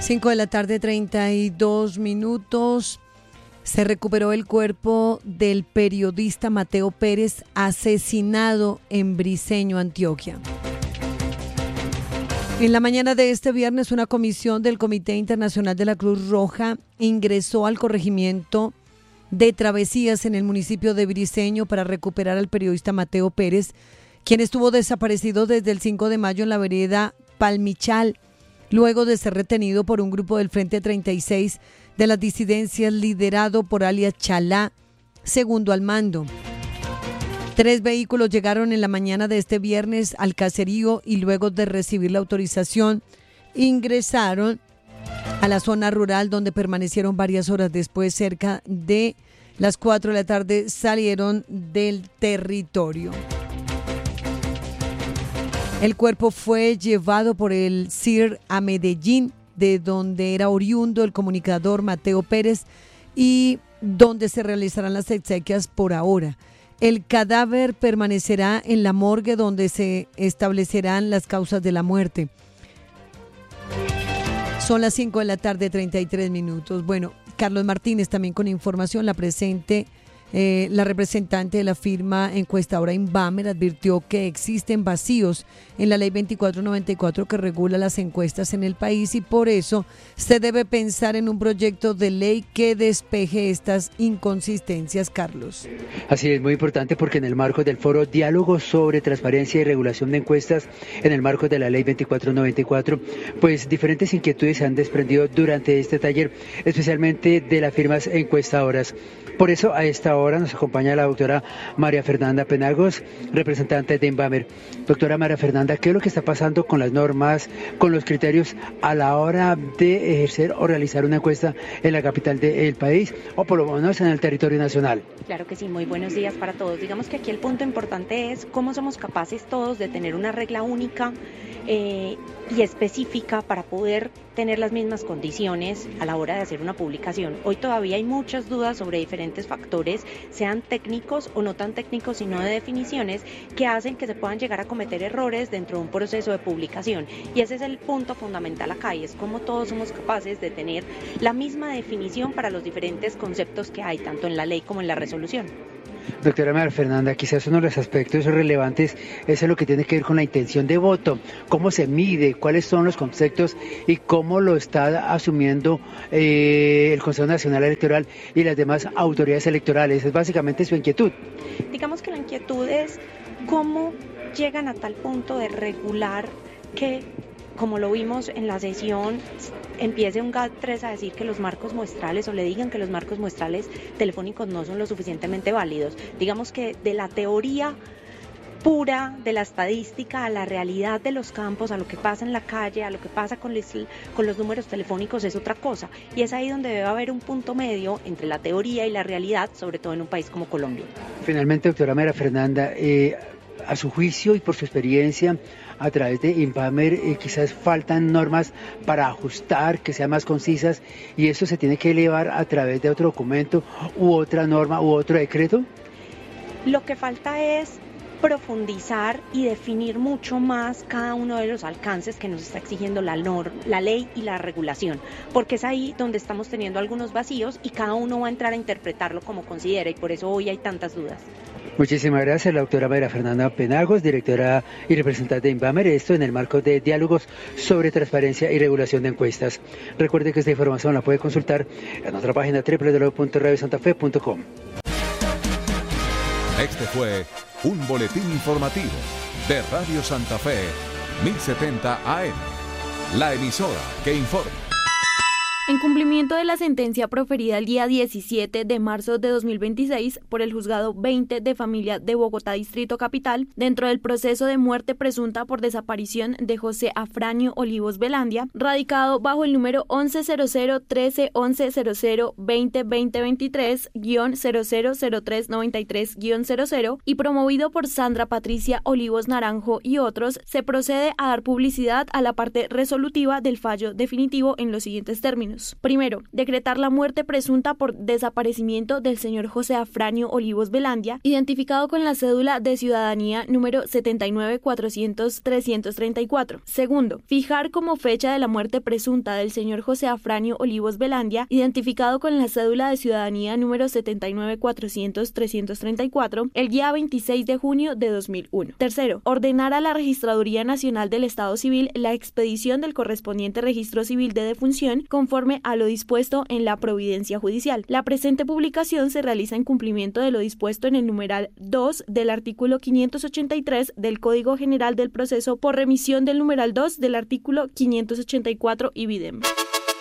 5:32 p.m. Se recuperó el cuerpo del periodista Mateo Pérez, asesinado en Briceño, Antioquia. En la mañana de este viernes, una comisión del Comité Internacional de la Cruz Roja ingresó al corregimiento de Travesías en el municipio de Briceño para recuperar al periodista Mateo Pérez, quien estuvo desaparecido desde el 5 de mayo en la vereda Palmichal, luego de ser retenido por un grupo del Frente 36 de las disidencias liderado por alias Chalá, segundo al mando. 3 vehículos llegaron en la mañana de este viernes al caserío y luego de recibir la autorización ingresaron a la zona rural, donde permanecieron varias horas. Después, cerca de las 4 de la tarde, salieron del territorio. El cuerpo fue llevado por el CIR a Medellín, de donde era oriundo el comunicador Mateo Pérez y donde se realizarán las exequias por ahora. El cadáver permanecerá en la morgue, donde se establecerán las causas de la muerte. Son las 5:33 p.m. Bueno, Carlos Martínez también con información. La representante de la firma encuestadora Inbamer advirtió que existen vacíos en la ley 2494 que regula las encuestas en el país y por eso se debe pensar en un proyecto de ley que despeje estas inconsistencias, Carlos. Así es, muy importante, porque en el marco del foro Diálogo sobre Transparencia y Regulación de Encuestas, en el marco de la ley 2494, pues diferentes inquietudes se han desprendido durante este taller, especialmente de las firmas encuestadoras. Por eso a esta hora nos acompaña la doctora María Fernanda Penagos, representante de Inbamer. Doctora María Fernanda, ¿qué es lo que está pasando con las normas, con los criterios a la hora de ejercer o realizar una encuesta en la capital del país o por lo menos en el territorio nacional? Claro que sí, muy buenos días para todos. Digamos que aquí el punto importante es cómo somos capaces todos de tener una regla única y específica para poder tener las mismas condiciones a la hora de hacer una publicación. Hoy todavía hay muchas dudas sobre diferentes factores, sean técnicos o no tan técnicos, sino de definiciones que hacen que se puedan llegar a cometer errores dentro de un proceso de publicación. Y ese es el punto fundamental acá, y es cómo todos somos capaces de tener la misma definición para los diferentes conceptos que hay, tanto en la ley como en la resolución. Doctora María Fernanda, quizás uno de los aspectos relevantes es lo que tiene que ver con la intención de voto. ¿Cómo se mide? ¿Cuáles son los conceptos? ¿Y cómo lo está asumiendo el Consejo Nacional Electoral y las demás autoridades electorales? Es básicamente su inquietud. Digamos que la inquietud es cómo llegan a tal punto de regular que, como lo vimos en la sesión, empiece un GAT3 a decir que los marcos muestrales, o le digan que los marcos muestrales telefónicos no son lo suficientemente válidos. Digamos que de la teoría pura, de la estadística, a la realidad de los campos, a lo que pasa en la calle, a lo que pasa con los números telefónicos es otra cosa. Y es ahí donde debe haber un punto medio entre la teoría y la realidad, sobre todo en un país como Colombia. Finalmente, doctora María Fernanda, a su juicio y por su experiencia a través de Inbamer, quizás faltan normas para ajustar, que sean más concisas, y eso se tiene que elevar a través de otro documento u otra norma u otro decreto. Lo que falta es profundizar y definir mucho más cada uno de los alcances que nos está exigiendo la ley y la regulación, porque es ahí donde estamos teniendo algunos vacíos y cada uno va a entrar a interpretarlo como considera, y por eso hoy hay tantas dudas. Muchísimas gracias, la doctora María Fernanda Penagos, directora y representante de Inbamer, esto en el marco de diálogos sobre transparencia y regulación de encuestas. Recuerde que esta información la puede consultar en nuestra página www.radiosantafe.com. Este fue un boletín informativo de Radio Santa Fe, 1070 AM, la emisora que informa. En cumplimiento de la sentencia proferida el día 17 de marzo de 2026 por el Juzgado 20 de Familia de Bogotá Distrito Capital, dentro del proceso de muerte presunta por desaparición de José Afranio Olivos Velandia, radicado bajo el número 110013110020-2023-000393-00 y promovido por Sandra Patricia Olivos Naranjo y otros, se procede a dar publicidad a la parte resolutiva del fallo definitivo en los siguientes términos. ciudadanos. Primero, decretar la muerte presunta por desaparecimiento del señor José Afranio Olivos Velandia, identificado con la cédula de ciudadanía número 79.400.334. Segundo, fijar como fecha de la muerte presunta del señor José Afranio Olivos Velandia, identificado con la cédula de ciudadanía número 79.400.334, el día 26 de junio de 2001. Tercero, ordenar a la Registraduría Nacional del Estado Civil la expedición del correspondiente registro civil de defunción conforme a lo dispuesto en la Providencia Judicial. La presente publicación se realiza en cumplimiento de lo dispuesto en el numeral 2 del artículo 583 del Código General del Proceso por remisión del numeral 2 del artículo 584 ibidem.